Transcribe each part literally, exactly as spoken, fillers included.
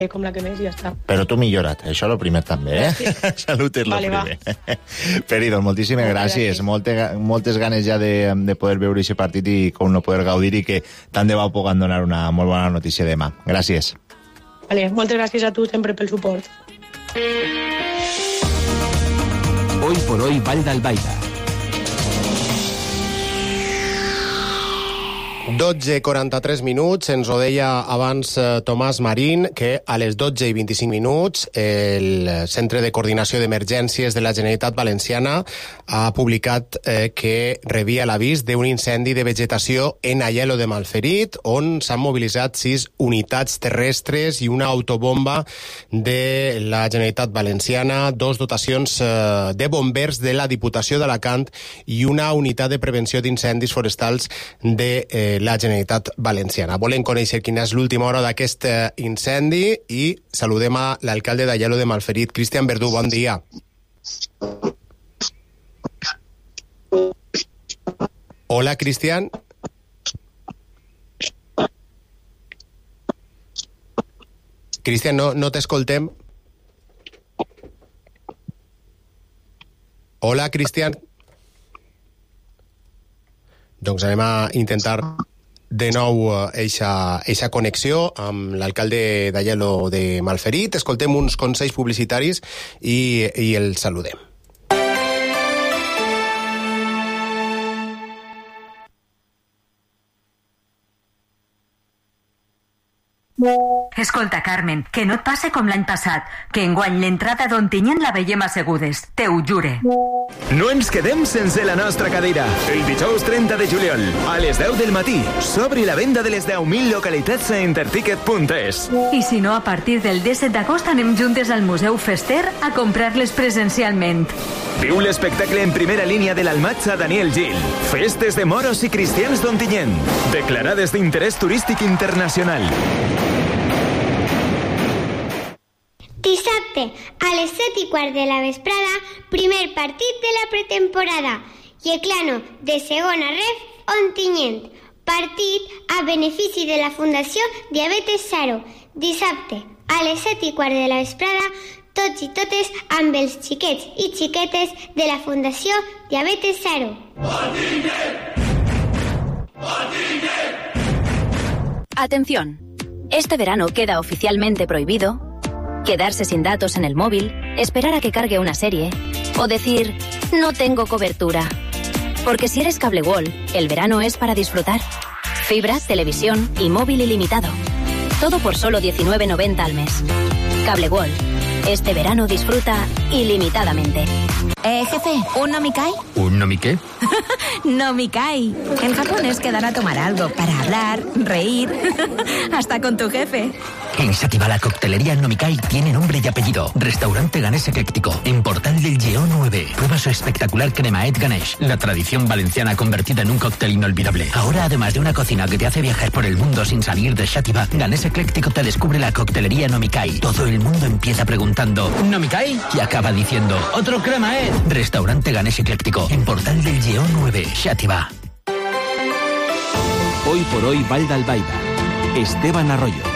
com la que més i ja està. Però tu millora't, això és el primer també, eh? Sí. Salut és el vale, primer. Peri, doncs moltíssimes Moltes gràcies. gràcies. Molte, moltes ganes ja de, de poder veure aquest partit i com no poder gaudir i que tant de bo puguem donar una molt bona notícia demà. Gràcies. Vale, moltes gràcies a tu sempre pel suport. Hoy por hoy, Vall d'Albaida. dotze i quaranta-tres minuts, ens ho deia abans eh, Tomàs Marín, que a les dotze i vint-i-cinc minuts el Centre de Coordinació d'Emergències de la Generalitat Valenciana ha publicat eh, que rebia l'avís d'un incendi de vegetació en Aielo de Malferit, on s'han mobilitzat sis unitats terrestres i una autobomba de la Generalitat Valenciana, dos dotacions eh, de bombers de la Diputació d'Alacant i una unitat de prevenció d'incendis forestals de eh, la Generalitat Valenciana. Volem conèixer quina és l'última hora d'aquest incendi i saludem a l'alcalde d'Aielo de Malferit, Cristian Verdú. Bon dia. Hola, Cristian. Cristian, no, no t'escoltem. Hola, Cristian. Doncs anem a intentar de nou eixa, eixa connexió amb l'alcalde d'Aielo de Malferit. Escoltem uns consells publicitaris i, i el saludem. Escolta, Carmen, que no et passe com l'any passat, que enguany l'entrada d'Ontinyent la veiem assegudes, te ho jure. No ens quedem sense la nostra cadira. El dijous trenta de juliol, a les deu del matí, s'obre la venda de les deu mil localitats a interticket punt es. I si no, a partir del disset d'agost anem juntes al Museu Fester a comprar-les presencialment. Viu l'espectacle en primera línia de l'Almatxa Daniel Gil. Festes de moros i cristians d'Ontinyent, declarades d'interès turístic internacional. Dissabte, a les set i quart de la vesprada, primer partit de la pretemporada. Yeclano, de segona ref, Ontinyent. Partit a benefici de la Fundació Diabetes Zero. Dissabte, a les set i quart de la vesprada, tots i totes amb els xiquets i xiquetes de la Fundació Diabetes Zero. Atención. Este verano queda oficialmente prohibido quedarse sin datos en el móvil, esperar a que cargue una serie o decir, no tengo cobertura. Porque si eres Cable World, el verano es para disfrutar. Fibra, televisión y móvil ilimitado. Todo por solo diecinueve noventa al mes. Cable World. Este verano disfruta ilimitadamente. Eh, jefe, ¿un nomikai? ¿Un nomiqué? Nomikai. En Japón es quedar a tomar algo para hablar, reír, hasta con tu jefe. En Sativa la coctelería Nomikai tiene nombre y apellido. Restaurante Ganés Ecléctico, en Portal del Lleó nueve. Prueba su espectacular cremaet Ganesh, la tradición valenciana convertida en un cóctel inolvidable. Ahora, además de una cocina que te hace viajar por el mundo sin salir de Sativa, Ganés Ecléctico te descubre la coctelería Nomikai. Todo el mundo empieza preguntando ¿Nomikai? Y acaba diciendo ¡otro cremaet! Restaurante Ganés Ecléctico, en Portal del Lleó nueve, Sativa. Hoy por hoy, Vall d'Albaida. Esteban Arroyo.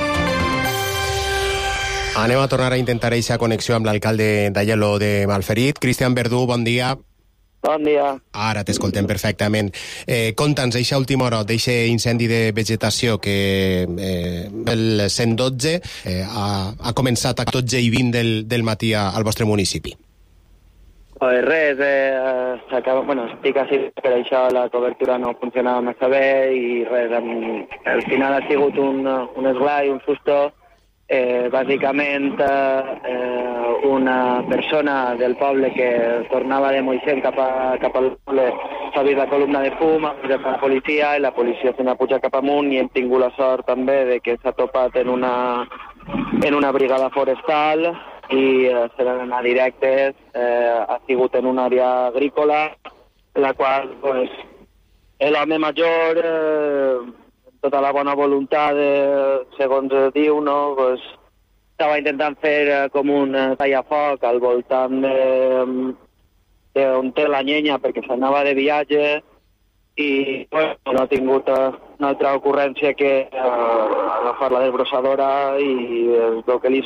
Anem a tornar a intentar eixa connexió amb l'alcalde d'Aielo de Malferit. Cristian Verdú, bon dia. Bon dia. Ara t'escoltem perfectament. Eh, Conta'ns, eixa última hora d'eixe incendi de vegetació que eh, el cent dotze eh, ha, ha començat a dotze i vint del, del matí a, al vostre municipi. Pues res, eh, acaba, bueno, estic així, per això la cobertura no funcionava massa bé i res, amb, al final ha sigut un, un esglai, un susto. Eh, bàsicament eh, una persona del poble que tornava de Moixent cap, a, cap al poble s'ha vist la columna de fum, ha vist la policia i la policia se n'ha pujat cap amunt i hem tingut la sort també de que s'ha topat en una, en una brigada forestal i eh, se n'han anat directes, eh, ha sigut en una àrea agrícola, la qual pues, l'home major eh, tota la bona voluntat, eh, segons diu, no, pues, estava intentant fer eh, com un eh, tallafoc al voltant d'on té la llenya perquè s'anava de viatge i bueno, no ha tingut eh, una altra ocurrència que eh, agafar la desbrossadora i es veu que li